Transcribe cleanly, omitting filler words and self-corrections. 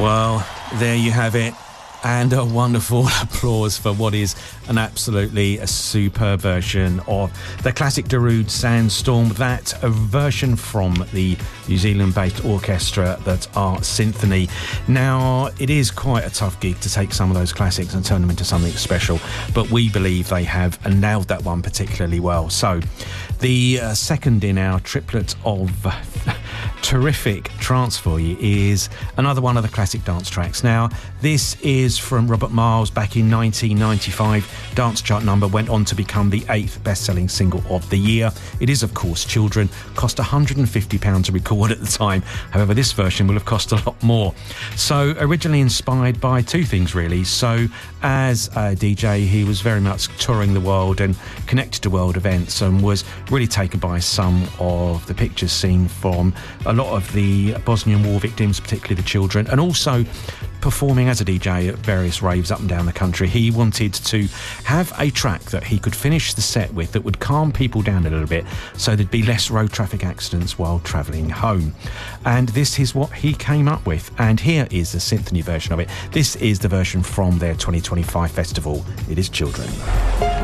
Well, there you have it. And a wonderful applause for what is an absolutely superb version of the classic Darude Sandstorm. That a version from the New Zealand-based orchestra that are Symphony. Now, it is quite a tough gig to take some of those classics and turn them into something special, but we believe they have nailed that one particularly well. So, the second in our triplet of terrific trance for you is another one of the classic dance tracks. Now, this is from Robert Miles back in 1995. Dance chart number, went on to become the 8th best-selling single of the year. It is, of course, Children. Cost £150 to record at the time. However, this version will have cost a lot more. So, originally inspired by two things, really. So, as a DJ, he was very much touring the world and connected to world events, and was really taken by some of the pictures seen from a lot of the Bosnian war victims, particularly the children, and also performing as a DJ at various raves up and down the country. He wanted to have a track that he could finish the set with that would calm people down a little bit, so there'd be less road traffic accidents while travelling home. And this is what he came up with, and here is the Symphony version of it. This is the version from their 2025 festival. It is Children.